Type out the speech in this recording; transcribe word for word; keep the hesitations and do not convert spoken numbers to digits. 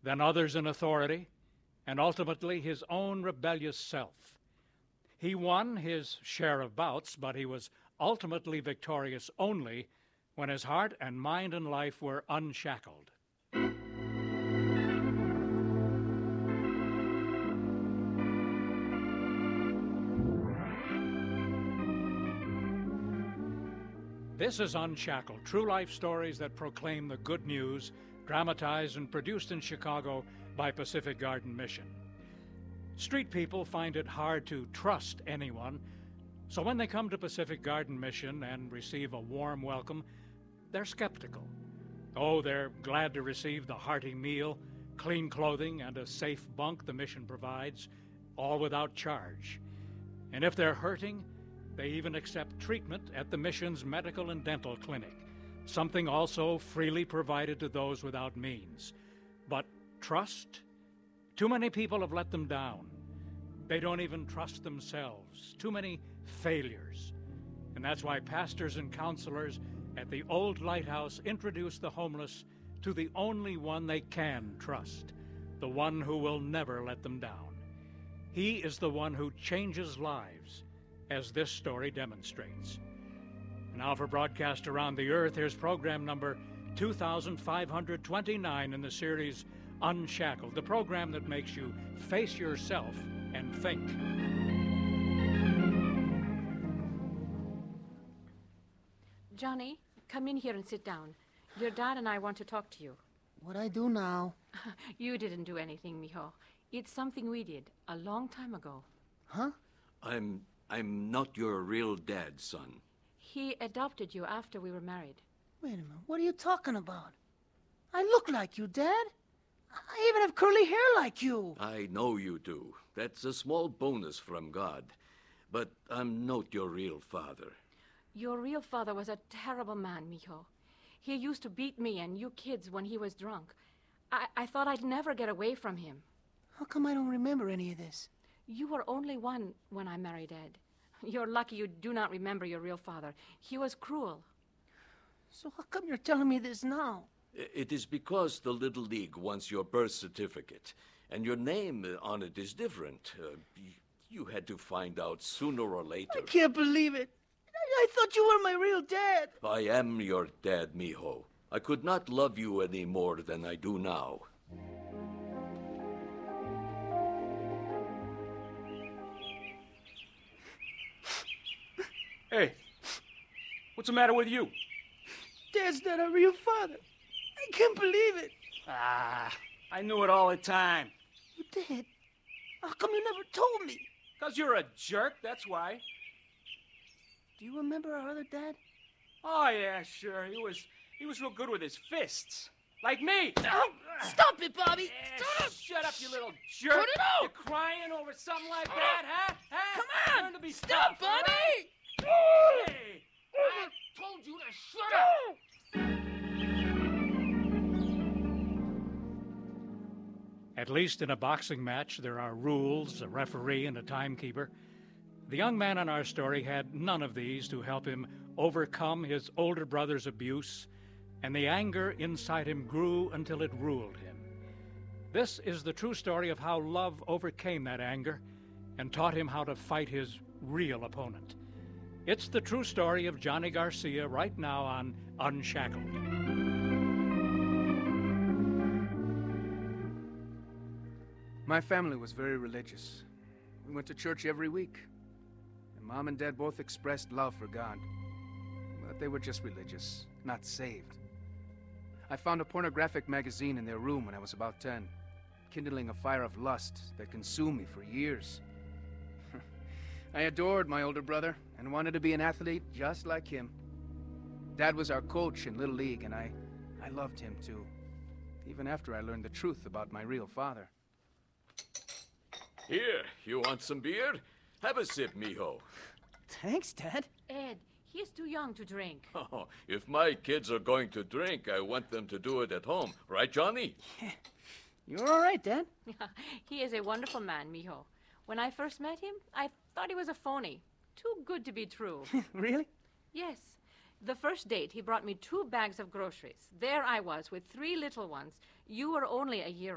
then others in authority, and ultimately his own rebellious self. He won his share of bouts, but he was ultimately victorious only when his heart and mind and life were unshackled. This is Unshackled, true life stories that proclaim the good news, dramatized and produced in Chicago by Pacific Garden Mission. Street people find it hard to trust anyone, so when they come to Pacific Garden Mission and receive a warm welcome, they're skeptical. Oh, they're glad to receive the hearty meal, clean clothing, and a safe bunk the mission provides, all without charge. And if they're hurting, they even accept treatment at the mission's medical and dental clinic, something also freely provided to those without means. But trust? Too many people have let them down. They don't even trust themselves. Too many failures. And that's why pastors and counselors at the old lighthouse introduce the homeless to the only one they can trust, the one who will never let them down. He is the one who changes lives, as this story demonstrates. Now for broadcast around the earth, here's program number two thousand five hundred twenty-nine in the series Unshackled, the program that makes you face yourself and think. Johnny, come in here and sit down. Your dad and I want to talk to you. What I do now? You didn't do anything, mijo. It's something we did a long time ago. Huh? I'm... I'm not your real dad, son. He adopted you after we were married. Wait a minute, what are you talking about? I look like you, Dad. I even have curly hair like you. I know you do. That's a small bonus from God. But I'm not your real father. Your real father was a terrible man, mijo. He used to beat me and you kids when he was drunk. I, I thought I'd never get away from him. How come I don't remember any of this? You were only one when I married Ed. You're lucky you do not remember your real father. He was cruel. So how come you're telling me this now? It is because the Little League wants your birth certificate, and your name on it is different. Uh, you had to find out sooner or later. I can't believe it. I, I thought you were my real dad. I am your dad, mijo. I could not love you any more than I do now. Hey, what's the matter with you? Dad's not a real father. I can't believe it. Ah, I knew it all the time. You did? How come you never told me? Because you're a jerk, that's why. Do you remember our other dad? Oh, yeah, sure. He was he was real good with his fists. Like me. Oh, stop it, Bobby. Eh, Stop. Shut up, you little jerk. Cut it out. You're crying over something like that, huh? huh? Come on. Learn to be Stop, tough, all Bobby. right? Hey, I told you to shut up. At least in a boxing match, there are rules, a referee, and a timekeeper. The young man in our story had none of these to help him overcome his older brother's abuse, and the anger inside him grew until it ruled him. This is the true story of how love overcame that anger and taught him how to fight his real opponent. It's the true story of Johnny Garcia right now on Unshackled. My family was very religious. We went to church every week. And Mom and Dad both expressed love for God. But they were just religious, not saved. I found a pornographic magazine in their room when I was about ten, kindling a fire of lust that consumed me for years. I adored my older brother and wanted to be an athlete just like him. Dad was our coach in Little League, and I, I loved him too, even after I learned the truth about my real father. Here, you want some beer? Have a sip, mijo. Thanks, Dad. Ed, he is too young to drink. Oh, if my kids are going to drink, I want them to do it at home. Right, Johnny? You're all right, Dad. He is a wonderful man, mijo. When I first met him, I thought he was a phony. Too good to be true. Really? Yes. The first date, he brought me two bags of groceries. There I was with three little ones. You were only a year